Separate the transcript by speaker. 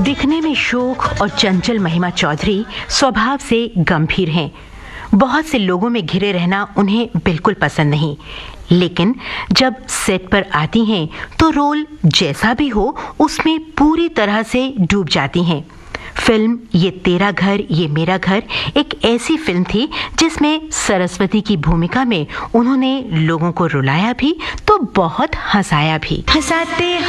Speaker 1: दिखने में शोक और चंचल महिमा चौधरी स्वभाव से गंभीर हैं। बहुत से लोगों में घिरे रहना उन्हें बिल्कुल पसंद नहीं, लेकिन जब सेट पर आती हैं तो रोल जैसा भी हो उसमें पूरी तरह से डूब जाती हैं। फिल्म ये तेरा घर ये मेरा घर एक ऐसी फिल्म थी जिसमें सरस्वती की भूमिका में उन्होंने लोगों को रुलाया भी तो बहुत हंसाया भी।